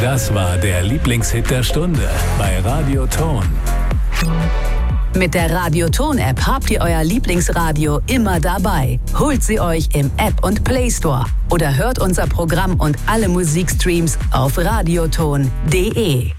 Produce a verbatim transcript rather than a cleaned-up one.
Das war der Lieblingshit der Stunde bei Radio Ton. Mit der Radio Ton-App habt ihr euer Lieblingsradio immer dabei. Holt sie euch im App und Play Store oder hört unser Programm und alle Musikstreams auf radioton punkt de.